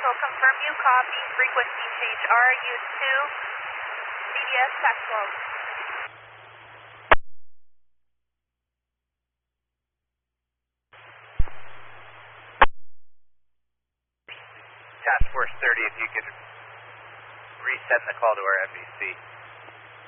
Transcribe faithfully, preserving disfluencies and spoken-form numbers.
Tactical, confirm you copy. Frequency change R U two, C D S Tactical. Task Force thirty, if you could resend the call to our M V C.